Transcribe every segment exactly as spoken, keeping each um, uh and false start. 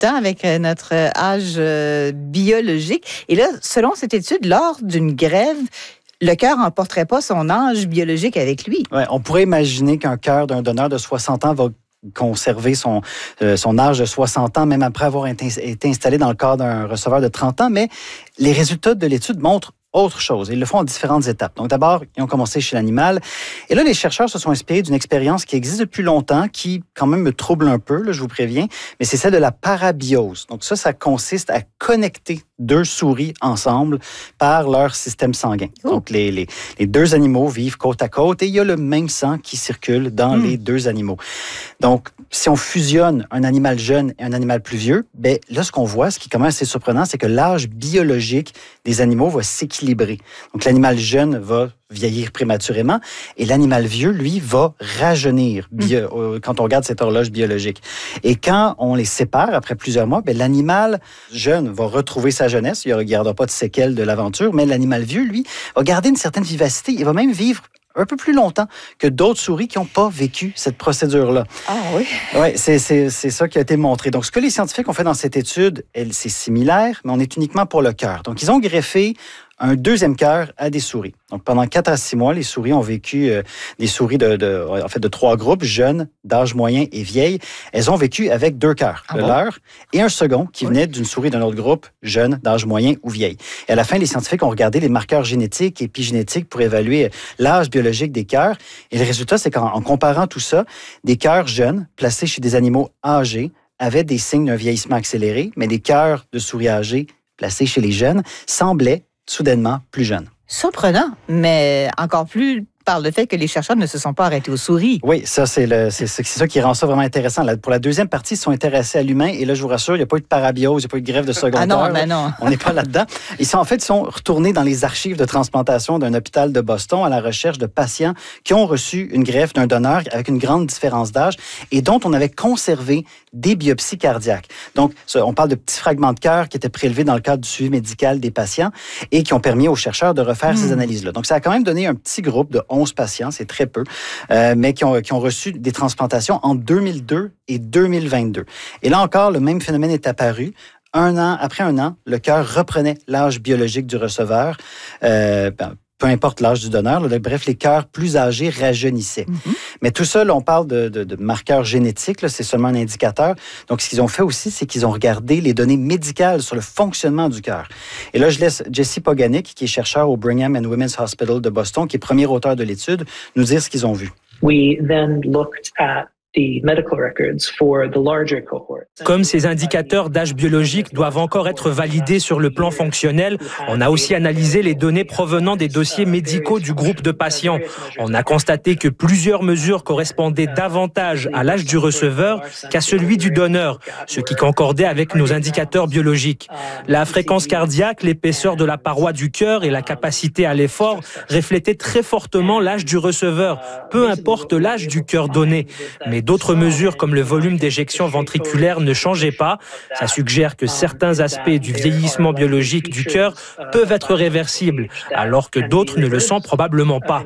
temps avec notre âge euh, biologique. Et là, selon cette étude, lors d'une grève, le cœur n'emporterait pas son âge biologique avec lui. Ouais, on pourrait imaginer qu'un cœur d'un donneur de soixante ans va conserver son, euh, son âge de soixante ans, même après avoir été, été installé dans le corps d'un receveur de trente ans. Mais les résultats de l'étude montrent autre chose. Ils le font en différentes étapes. Donc d'abord, ils ont commencé chez l'animal. Et là, les chercheurs se sont inspirés d'une expérience qui existe depuis longtemps, qui quand même me trouble un peu, là, je vous préviens, mais c'est celle de la parabiose. Donc ça, ça consiste à connecter deux souris ensemble par leur système sanguin. Oh. Donc les, les, les deux animaux vivent côte à côte et il y a le même sang qui circule dans mmh. les deux animaux. Donc, si on fusionne un animal jeune et un animal plus vieux, ben là, ce qu'on voit, ce qui est quand même assez surprenant, c'est que l'âge biologique des animaux va s'équilibrer. Donc, l'animal jeune va vieillir prématurément et l'animal vieux, lui, va rajeunir bio, mmh. quand on regarde cette horloge biologique. Et quand on les sépare après plusieurs mois, ben, l'animal jeune va retrouver sa jeunesse, il ne gardera pas de séquelles de l'aventure, mais l'animal vieux, lui, va garder une certaine vivacité, il va même vivre un peu plus longtemps que d'autres souris qui n'ont pas vécu cette procédure-là. Ah oui? Oui, c'est, c'est, c'est ça qui a été montré. Donc, ce que les scientifiques ont fait dans cette étude, elle, c'est similaire, mais on est uniquement pour le cœur. Donc, ils ont greffé un deuxième cœur à des souris. Donc, pendant quatre à six mois, les souris ont vécu euh, des souris de, de, en fait, de trois groupes, jeunes, d'âge moyen et vieilles. Elles ont vécu avec deux cœurs, ah le bon? leur et un second qui oui. venait d'une souris d'un autre groupe, jeune, d'âge moyen ou vieille. Et à la fin, les scientifiques ont regardé les marqueurs génétiques et épigénétiques pour évaluer l'âge biologique des cœurs. Et le résultat, c'est qu'en en comparant tout ça, des cœurs jeunes placés chez des animaux âgés avaient des signes d'un vieillissement accéléré, mais les cœurs de souris âgées placés chez les jeunes semblaient soudainement plus jeunes. Surprenant, mais encore plus par le fait que les chercheurs ne se sont pas arrêtés aux souris. Oui, ça, c'est, le, c'est, c'est ça qui rend ça vraiment intéressant. Là, pour la deuxième partie, ils se sont intéressés à l'humain. Et là, je vous rassure, il n'y a pas eu de parabiose, il n'y a pas eu de greffe de secondaire. Ah non, ben non. On n'est pas là-dedans. Ils sont, en fait, ils sont retournés dans les archives de transplantation d'un hôpital de Boston à la recherche de patients qui ont reçu une greffe d'un donneur avec une grande différence d'âge et dont on avait conservé des biopsies cardiaques. Donc, on parle de petits fragments de cœur qui étaient prélevés dans le cadre du suivi médical des patients et qui ont permis aux chercheurs de refaire mmh. ces analyses-là. Donc, ça a quand même donné un petit groupe de onze patients, c'est très peu, euh, mais qui ont, qui ont reçu des transplantations en deux mille deux et deux mille vingt-deux. Et là encore, le même phénomène est apparu. Un an, après un an, le cœur reprenait l'âge biologique du receveur. Euh, ben, peu importe l'âge du donneur. Là, bref, les cœurs plus âgés rajeunissaient. Mm-hmm. Mais tout ça, là, on parle de, de, de marqueurs génétiques, là, c'est seulement un indicateur. Donc, ce qu'ils ont fait aussi, c'est qu'ils ont regardé les données médicales sur le fonctionnement du cœur. Et là, je laisse Jesse Poganick, qui est chercheur au Brigham and Women's Hospital de Boston, qui est premier auteur de l'étude, nous dire ce qu'ils ont vu. We then looked at the medical records for the larger cohort. Comme ces indicateurs d'âge biologique doivent encore être validés sur le plan fonctionnel, on a aussi analysé les données provenant des dossiers médicaux du groupe de patients. On a constaté que plusieurs mesures correspondaient davantage à l'âge du receveur qu'à celui du donneur, ce qui concordait avec nos indicateurs biologiques. La fréquence cardiaque, l'épaisseur de la paroi du cœur et la capacité à l'effort reflétaient très fortement l'âge du receveur, peu importe l'âge du cœur donné. Mais d'autres mesures comme le volume d'éjection ventriculaire ne changeaient pas. Ça suggère que certains aspects du vieillissement biologique du cœur peuvent être réversibles, alors que d'autres ne le sont probablement pas.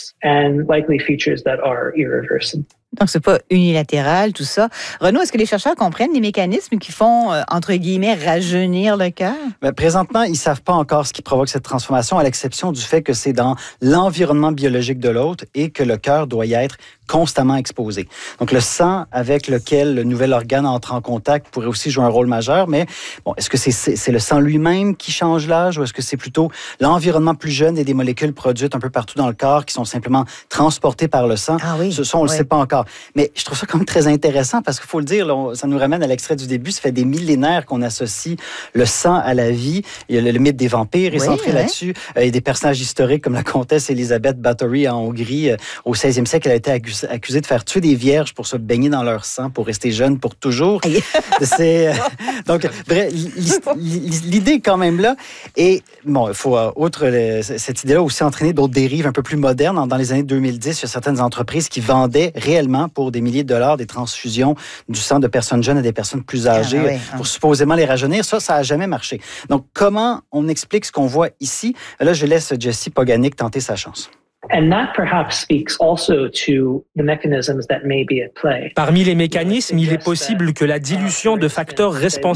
Donc, c'est pas unilatéral, tout ça. Renaud, est-ce que les chercheurs comprennent les mécanismes qui font, euh, entre guillemets, rajeunir le cœur? Bien, présentement, ils savent pas encore ce qui provoque cette transformation, à l'exception du fait que c'est dans l'environnement biologique de l'autre et que le cœur doit y être constamment exposé. Donc, le sang avec lequel le nouvel organe entre en contact pourrait aussi jouer un rôle majeur, mais bon, est-ce que c'est, c'est, c'est le sang lui-même qui change l'âge ou est-ce que c'est plutôt l'environnement plus jeune et des molécules produites un peu partout dans le corps qui sont simplement transportées par le sang? Ah oui. Ce sont, on ne oui. le sait pas encore. Mais je trouve ça quand même très intéressant parce qu'il faut le dire, là, on, ça nous ramène à l'extrait du début, ça fait des millénaires qu'on associe le sang à la vie. Il y a le, le mythe des vampires est oui, centré oui. là-dessus. Euh, il y a des personnages historiques comme la comtesse Elisabeth Bathory en Hongrie euh, au seizième siècle. Elle a été accusée accusée de faire tuer des vierges pour se baigner dans leur sang, pour rester jeune pour toujours. C'est, euh, donc, bref, l'idée est quand même là. Et bon, il faut, euh, outre le, cette idée-là, aussi entraîner d'autres dérives un peu plus modernes. Dans les années deux mille dix, il y a certaines entreprises qui vendaient réellement pour des milliers de dollars des transfusions du sang de personnes jeunes à des personnes plus âgées ah, oui, pour ah. supposément les rajeunir. Ça, ça n'a jamais marché. Donc, comment on explique ce qu'on voit ici? Là, je laisse Jesse Poganick tenter sa chance. Parmi les mécanismes, il est possible que la dilution de facteurs responsables